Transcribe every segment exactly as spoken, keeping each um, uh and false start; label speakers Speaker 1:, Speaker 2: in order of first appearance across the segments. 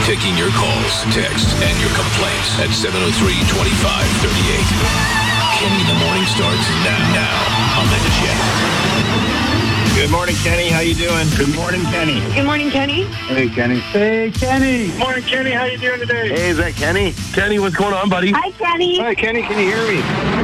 Speaker 1: Taking your calls, texts, and your complaints at seven oh three, twenty-five thirty-eight. Kenny in the Morning starts now, now on the Jet.
Speaker 2: Good morning, Kenny. How you doing?
Speaker 3: Good morning, Kenny.
Speaker 4: Good morning, Kenny.
Speaker 3: Hey, Kenny.
Speaker 5: Hey, Kenny.
Speaker 2: Good morning, Kenny. How you doing today?
Speaker 6: Hey, is that Kenny? Kenny, what's going on, buddy?
Speaker 4: Hi, Kenny.
Speaker 2: Hi, Kenny. Can you hear me?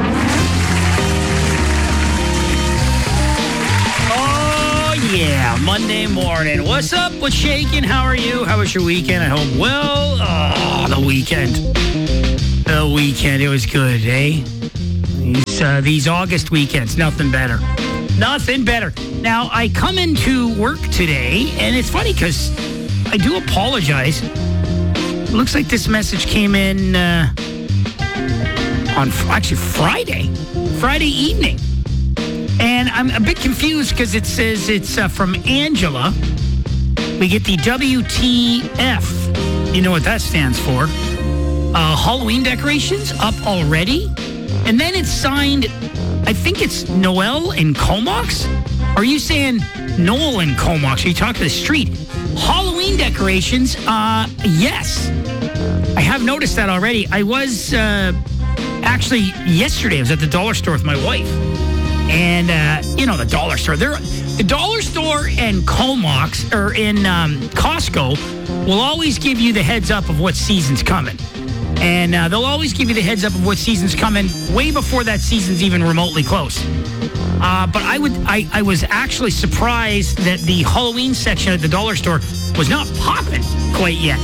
Speaker 5: Oh, yeah. Monday morning. What's up? What's shaking? How are you? How was your weekend? I hope well. Oh, the weekend. The weekend. It was good, eh? These, uh, these August weekends. Nothing better. Nothing better. Now, I come into work today, and it's funny because I do apologize. Looks like this message came in uh, on actually Friday, Friday evening. And I'm a bit confused because it says it's uh, from Angela. We get the W T F. You know what that stands for. Uh, Halloween decorations up already. And then it's signed, I think it's Noel and Comox. Are you saying Noel and Comox? Are you talking to the street? Halloween decorations, uh, yes. I have noticed that already. I was, uh, actually, yesterday, I was at the dollar store with my wife. And, uh, you know, the dollar store. They're, the dollar store and Comox, or in um, Costco, will always give you the heads up of what season's coming. And uh, they'll always give you the heads up of what season's coming way before that season's even remotely close. Uh, but I would, I, I was actually surprised that the Halloween section at the dollar store was not popping quite yet.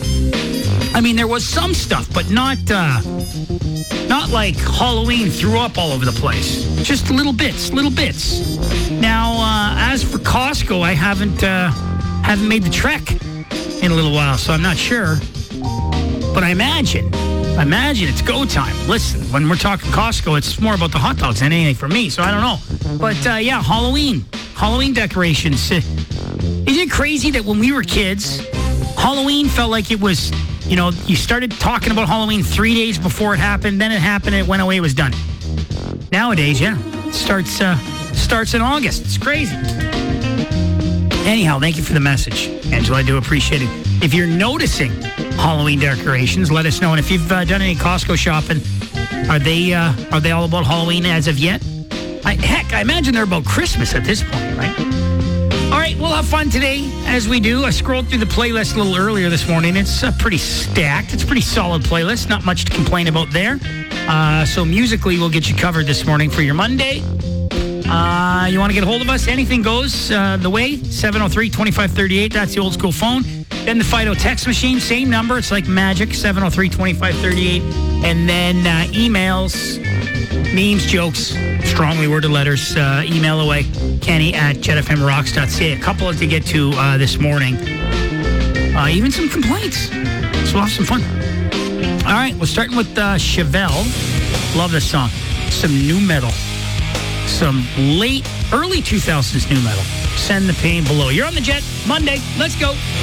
Speaker 5: I mean, there was some stuff, but not uh, not like Halloween threw up all over the place. Just little bits, little bits. Now, uh, as for Costco, I haven't uh, haven't made the trek in a little while, so I'm not sure. But I imagine, I imagine it's go time. Listen, when we're talking Costco, it's more about the hot dogs than anything for me, so I don't know. But uh, yeah, Halloween, Halloween decorations. Uh, isn't it crazy that when we were kids, Halloween felt like it was, you know, you started talking about Halloween three days before it happened, then it happened, and it went away, it was done. Nowadays, yeah, it starts, uh, starts in August. It's crazy. Anyhow, thank you for the message, Angela. I do appreciate it. If you're noticing Halloween decorations, let us know. And if you've uh, done any Costco shopping, are they uh, are they all about Halloween as of yet? I, heck, I imagine they're about Christmas at this point, right? All right, we'll have fun today, as we do. I scrolled through the playlist a little earlier this morning. It's uh, pretty stacked. It's a pretty solid playlist. Not much to complain about there. Uh, so musically, we'll get you covered this morning for your Monday. Uh, you want to get a hold of us? Anything goes uh, the way. seven oh three, twenty-five thirty-eight. That's the old school phone. Then the Fido text machine, same number. It's like magic, seven oh three, twenty-five thirty-eight. And then uh, emails, memes, jokes, strongly worded letters. Uh, email away, Kenny at jet f m rocks dot c a. A couple to get to uh, this morning. Uh, even some complaints. So we'll have some fun. All right, we're starting with uh, Chevelle. Love this song. Some new metal. Some late, early two thousands new metal. Send the pain below. You're on the Jet. Monday. Let's go.